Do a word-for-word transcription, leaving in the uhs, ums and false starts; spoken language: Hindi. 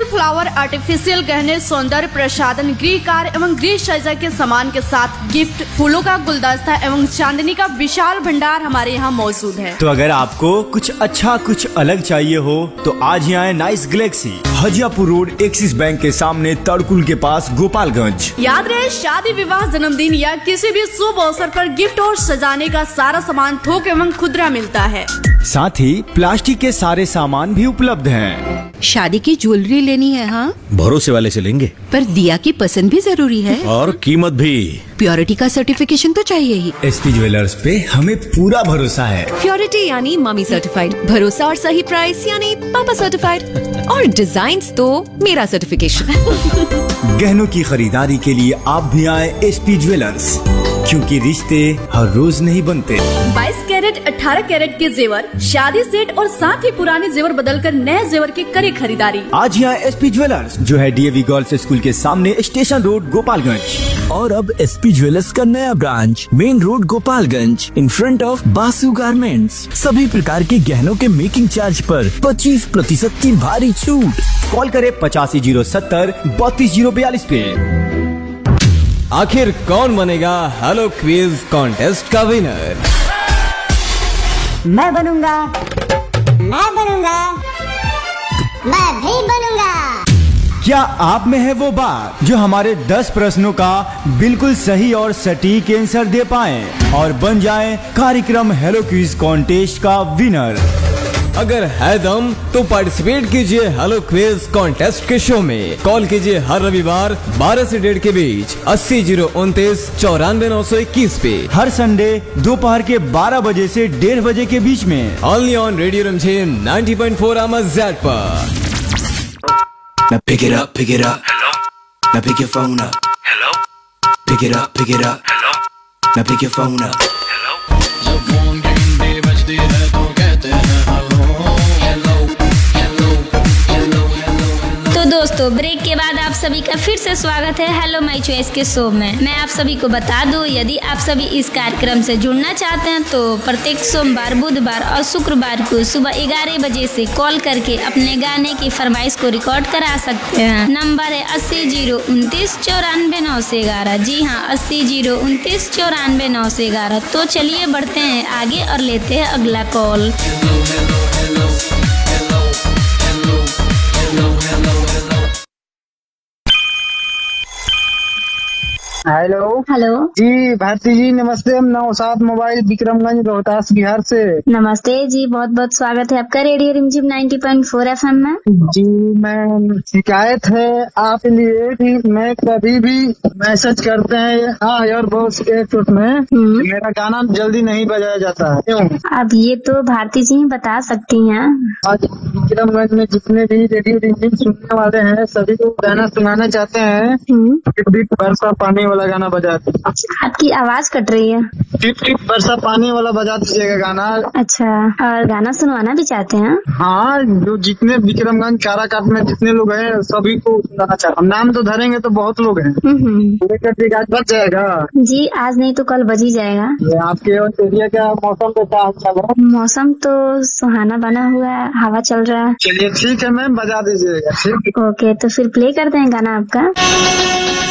फ्लावर, आर्टिफिशियल गहने, सौंदर्य प्रसाधन, गृह कार्य एवं गृह सज्जा के सामान के साथ गिफ्ट, फूलों का गुलदस्ता एवं चांदनी का विशाल भंडार हमारे यहाँ मौजूद है। तो अगर आपको कुछ अच्छा कुछ अलग चाहिए हो तो आज ही आए nice Galaxy, Hajiyapur road, axis bank के सामने, तड़कुल के पास, गोपालगंज। याद रहे, शादी, विवाह, जन्मदिन या किसी भी शुभ अवसर पर गिफ्ट और सजाने का सारा सामान थोक एवं खुदरा मिलता है। साथ ही प्लास्टिक के सारे सामान भी उपलब्ध हैं। शादी की ज्वेलरी लेनी है? हाँ, भरोसे वाले से लेंगे, पर दिया की पसंद भी जरूरी है और कीमत भी। प्योरिटी का सर्टिफिकेशन तो चाहिए ही। एसपी ज्वेलर्स पे हमें पूरा भरोसा है। प्योरिटी यानी मम्मी सर्टिफाइड, भरोसा और सही प्राइस यानी पापा सर्टिफाइड, और डिजाइन तो मेरा सर्टिफिकेशन। गहनों की खरीदारी के लिए आप भी आए एसपी ज्वेलर्स, क्योंकि रिश्ते हर रोज नहीं बनते। बाईस कैरेट, अठारह कैरेट के जेवर, शादी सेट और साथ ही पुराने जेवर बदलकर नए जेवर की करे खरीदारी। आज ही आए एसपी ज्वेलर्स, जो है डीएवी गर्ल्स स्कूल के सामने, स्टेशन रोड, गोपालगंज। और अब एसपी ज्वेलर्स का नया branch main road, Gopalganj, in front of Basu garments. सभी प्रकार के गहनों के मेकिंग चार्ज पर पच्चीस प्रतिशत की भारी छूट। कॉल करे पचासी जीरो सत्तर बत्तीस जीरो बयालीस पे। आखिर कौन बनेगा हेलो क्विज कॉन्टेस्ट का विनर? मैं बनूंगा, मैं बनूंगा, मैं भी बनूंगा। क्या आप में है वो बात जो हमारे दस प्रश्नों का बिल्कुल सही और सटीक आंसर दे पाए और बन जाए कार्यक्रम हेलो क्विज कॉन्टेस्ट का विनर? अगर है दम तो पार्टिसिपेट कीजिए हेलो क्विज कॉन्टेस्ट के शो में। कॉल कीजिए हर रविवार बारह से डेढ़ के बीच अस्सी जीरो उनतीस चौरानवे नौ सौ इक्कीस पे। हर संडे दोपहर के बारह बजे से डेढ़ बजे के बीच में, only on radio रमझेम ninety point four एमएज़ पर। Now pick it up, pick it up. Hello. Now pick your phone up. Hello. Pick it up, pick it up. Hello. Now pick your phone up. Hello. जब फोन की घंटी बजती है तो कहते हैं hello, hello, hello, hello, hello. तो दोस्तों, ब्रेक के बाद आप सभी का फिर से स्वागत है हेलो माय चॉइस के शो में। मैं आप सभी को बता दूं, यदि आप सभी इस कार्यक्रम से जुड़ना चाहते हैं तो प्रत्येक सोमवार, बुधवार और शुक्रवार को सुबह ग्यारह बजे से कॉल करके अपने गाने की फरमाइश को रिकॉर्ड करा सकते हैं। नंबर है अस्सी जीरो उनतीस चौरानवे नौ से ग्यारह। जी हाँ, अस्सी जीरो उनतीस चौरानवे नौ से ग्यारह। तो चलिए बढ़ते हैं आगे और लेते हैं अगला कॉल। हेलो हेलो जी, भारती जी नमस्ते। हम नौशाद मोबाइल, विक्रमगंज, रोहतास, बिहार से। नमस्ते जी, बहुत बहुत स्वागत है आपका रेडियो रिमझिम नाइंटी पॉइंट फोर एफएम में। जी, मैं शिकायत है आपके लिए कि मैं कभी भी मैसेज करते हैं हाँ यार बॉस एक में, मेरा गाना जल्दी नहीं बजाया जाता है। क्यों? अब ये तो भारती जी ही बता सकती हैं। आज विक्रमगंज में जितने भी रेडियो रिमझिम सुनने वाले हैं सभी को गाना सुनाना चाहते हैं। टिप टिप बरसा पानी वाला गाना बजा दीजिए। आपकी आवाज कट रही है। टिप टिप बरसा पानी वाला बजा दीजिएगा गाना। अच्छा, और गाना सुनवाना भी चाहते हैं? हाँ, जो जितने विक्रमगंज काराकाट में जितने लोग हैं सभी को सुनाना चाहते हैं। नाम तो धरेंगे तो बहुत लोग हैं। आज बच जाएगा जी, आज नहीं तो कल बज ही जाएगा। आपके एरिया का मौसम कैसा अच्छा है? मौसम तो सुहाना बना हुआ है, हवा चल रहा है। चलिए ठीक है मैम, बजा दीजिएगा। ठीक, ओके, तो फिर प्ले करते हैं गाना आपका।